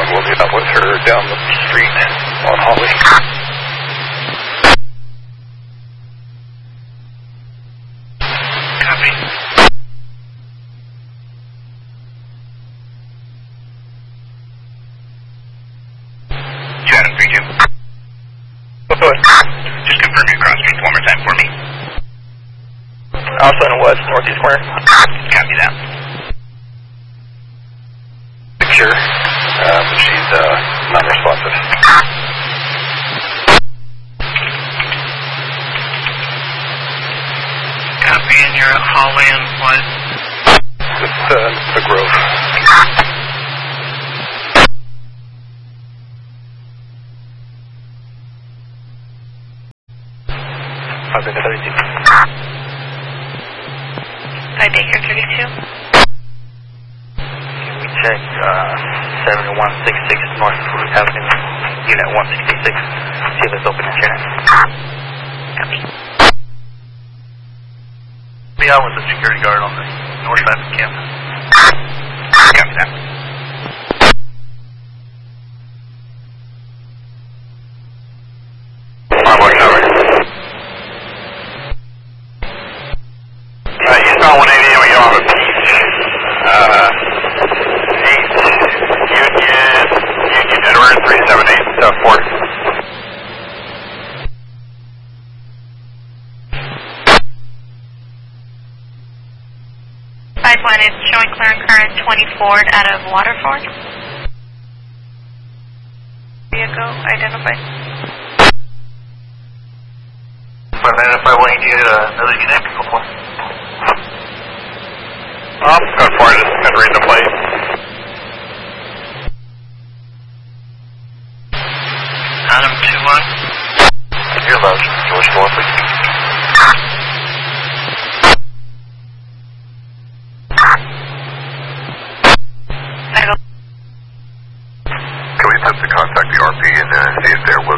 we'll meet up with her down the street on Holly. Copy. Adam 3-2. Go ahead. Just confirm your cross streets one more time for me. Alpha and West, northeast corner. Copy that. Secure, but she's not responsive. Copy, and you're at Holly and what? The Grove. I've been to 32. By Baker 32. Can we check 7166 North Root Avenue, Unit 166, see if it's open internet. Copy. Be out with the security guard on the north side of the campus. Copy that. Marble Tower. Eastbound 180, and we go on a Peach. 8 Union Edward 378 4. Pipeline is showing clear and current 24 out of Waterford. Vehicle identified. Identify what you need another unit. Got 4, just gonna read the plate. Adam 2-1. You're loud. George Floor, please. Can we attempt to contact the RP and see if they're willing